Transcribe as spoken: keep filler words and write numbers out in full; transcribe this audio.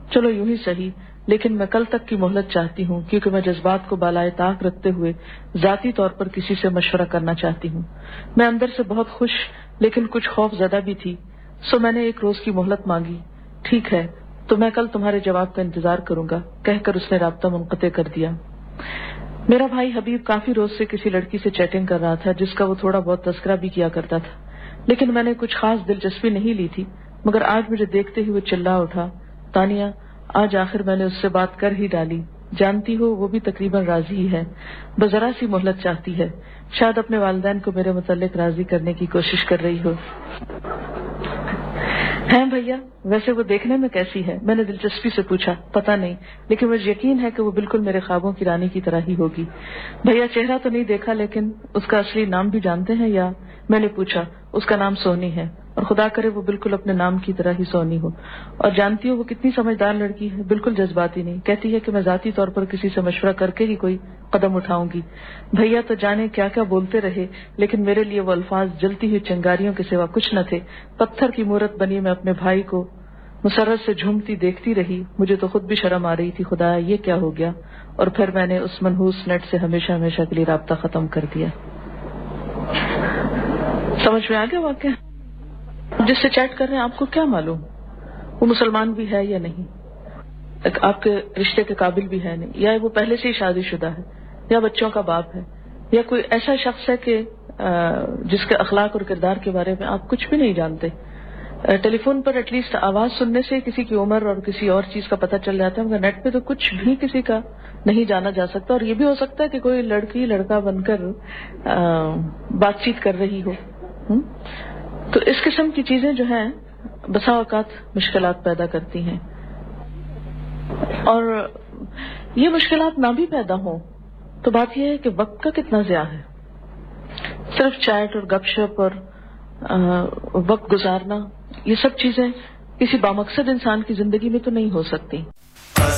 چلو یوں ہی صحیح، لیکن میں کل تک کی مہلت چاہتی ہوں کیونکہ میں جذبات کو بالائے طاق رکھتے ہوئے ذاتی طور پر کسی سے مشورہ کرنا چاہتی ہوں۔ میں اندر سے بہت خوش لیکن کچھ خوف زدہ بھی تھی، سو میں نے ایک روز کی مہلت مانگی۔ ٹھیک ہے تو میں کل تمہارے جواب کا انتظار کروں گا، کہہ کر اس نے رابطہ منقطع کر دیا۔ میرا بھائی حبیب کافی روز سے کسی لڑکی سے چیٹنگ کر رہا تھا جس کا وہ تھوڑا بہت تذکرہ بھی کیا کرتا تھا، لیکن میں نے کچھ خاص دلچسپی نہیں لی تھی، مگر آج مجھے دیکھتے ہی وہ چلا اٹھا، تانیہ آج آخر میں نے اس سے بات کر ہی ڈالی، جانتی ہو وہ بھی تقریباً راضی ہی ہے، بس ذرا سی مہلت چاہتی ہے، شاید اپنے والدین کو میرے متعلق راضی کرنے کی کوشش کر رہی ہو۔ ہیں بھیا ویسے وہ دیکھنے میں کیسی ہے؟ میں نے دلچسپی سے پوچھا۔ پتہ نہیں، لیکن مجھے یقین ہے کہ وہ بالکل میرے خوابوں کی رانی کی طرح ہی ہوگی۔ بھیا چہرہ تو نہیں دیکھا لیکن اس کا اصلی نام بھی جانتے ہیں یا؟ میں نے پوچھا۔ اس کا نام سونی ہے، اور خدا کرے وہ بالکل اپنے نام کی طرح ہی سونی ہو۔ اور جانتی ہو وہ کتنی سمجھدار لڑکی ہے، بالکل جذباتی نہیں، کہتی ہے کہ میں ذاتی طور پر کسی سے مشورہ کر کے ہی کوئی قدم اٹھاؤں گی۔ بھیا تو جانے کیا کیا بولتے رہے، لیکن میرے لیے وہ الفاظ جلتی ہوئی چنگاریوں کے سوا کچھ نہ تھے۔ پتھر کی مورت بنی میں اپنے بھائی کو مسرت سے جھومتی دیکھتی رہی، مجھے تو خود بھی شرم آ رہی تھی، خدا یہ کیا ہو گیا۔ اور پھر میں نے اس منحوس نیٹ سے ہمیشہ ہمیشہ کے لیے رابطہ ختم کر دیا۔ سمجھ میں آ گیا واقعہ؟ جس سے چیٹ کر رہے ہیں آپ کو کیا معلوم وہ مسلمان بھی ہے یا نہیں، آپ کے رشتے کے قابل بھی ہے نہیں، یا وہ پہلے سے ہی شادی شدہ ہے، یا بچوں کا باپ ہے، یا کوئی ایسا شخص ہے کہ جس کے اخلاق اور کردار کے بارے میں آپ کچھ بھی نہیں جانتے۔ ٹیلی فون پر ایٹ لیسٹ آواز سننے سے کسی کی عمر اور کسی اور چیز کا پتہ چل جاتا ہے، مگر نیٹ پہ تو کچھ بھی کسی کا نہیں جانا جا سکتا۔ اور یہ بھی ہو سکتا ہے کہ کوئی لڑکی لڑکا بن کر بات چیت کر رہی ہو۔ تو اس قسم کی چیزیں جو ہیں بسا اوقات مشکلات پیدا کرتی ہیں، اور یہ مشکلات نہ بھی پیدا ہوں تو بات یہ ہے کہ وقت کا کتنا ضیاع ہے۔ صرف چیٹ اور گپ شپ اور وقت گزارنا، یہ سب چیزیں کسی بامقصد انسان کی زندگی میں تو نہیں ہو سکتی۔